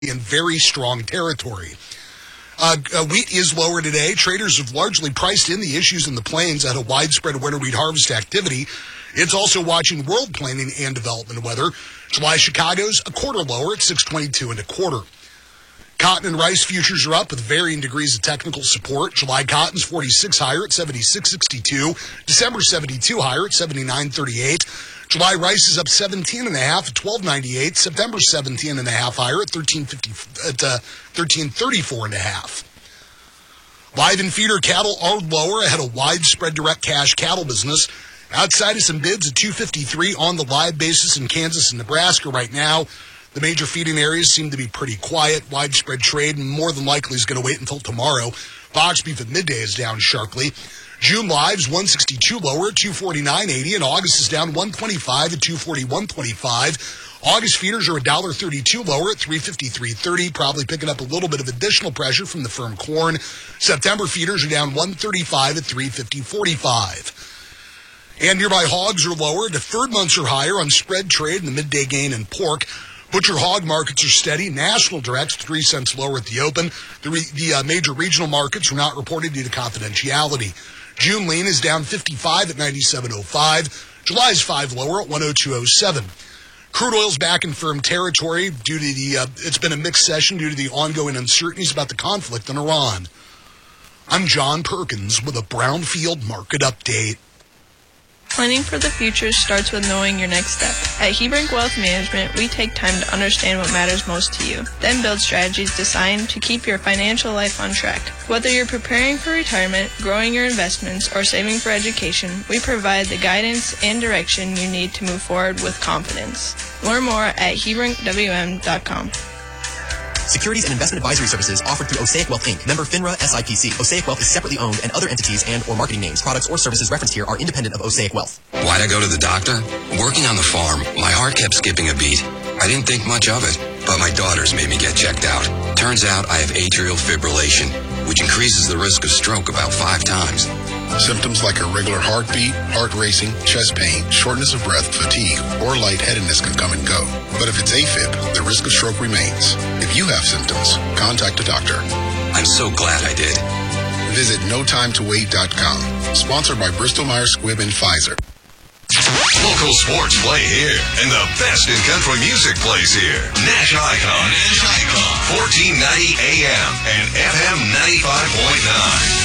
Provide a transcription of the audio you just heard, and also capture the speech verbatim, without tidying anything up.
in very strong territory. Uh, uh, wheat is lower today. Traders have largely priced in the issues in the plains at a widespread winter wheat harvest activity. It's also watching world planning and development weather. July Chicago's a quarter lower at six twenty-two and a quarter. Cotton and rice futures are up with varying degrees of technical support. July cotton's forty-six higher at seventy-six sixty-two. December seventy-two higher at seventy-nine thirty-eight. July rice is up seventeen and a half at twelve ninety-eight. September seventeen and a half higher at thirteen fifty at uh, thirteen thirty-four and a half. Live and feeder cattle are lower ahead of widespread direct cash cattle business. Outside of some bids at two fifty-three on the live basis in Kansas and Nebraska right now. The major feeding areas seem to be pretty quiet. Widespread trade and more than likely is going to wait until tomorrow. Box beef at midday is down sharply. June lives one sixty-two lower at two forty-nine eighty, and August is down one twenty-five at two forty-one twenty-five. August feeders are one thirty-two lower at three fifty-three thirty, probably picking up a little bit of additional pressure from the firm corn. September feeders are down one thirty-five at three fifty forty-five. And nearby hogs are lower. Deferred months are higher on spread trade and the midday gain in pork. Butcher hog markets are steady. National directs three cents lower at the open. The, re- the uh, major regional markets are not reported due to confidentiality. June lean is down fifty-five at ninety-seven oh five. July's five lower at one oh two oh seven. Crude oil's back in firm territory due to the, uh, it's been a mixed session due to the ongoing uncertainties about the conflict in Iran. I'm John Perkins with a Brownfield Market Update. Planning for the future starts with knowing your next step. At Hebrink Wealth Management, we take time to understand what matters most to you, then build strategies designed to keep your financial life on track. Whether you're preparing for retirement, growing your investments, or saving for education, we provide the guidance and direction you need to move forward with confidence. Learn more at hebrink w m dot com. Securities and investment advisory services offered through Osaic Wealth, Incorporated. Member FINRA S I P C. Osaic Wealth is separately owned, and other entities and or marketing names, products, or services referenced here are independent of Osaic Wealth. Why'd I go to the doctor? Working on the farm, my heart kept skipping a beat. I didn't think much of it, but my daughters made me get checked out. Turns out I have atrial fibrillation, which increases the risk of stroke about five times. Symptoms like irregular heartbeat, heart racing, chest pain, shortness of breath, fatigue, or lightheadedness can come and go. But if it's AFib, the risk of stroke remains. If you have symptoms, contact a doctor. I'm so glad I did. Visit no time to wait dot com. Sponsored by Bristol Myers Squibb and Pfizer. Local sports play here, and the best in country music plays here. Nash Icon, Nash Icon, fourteen ninety A M and F M ninety-five point nine.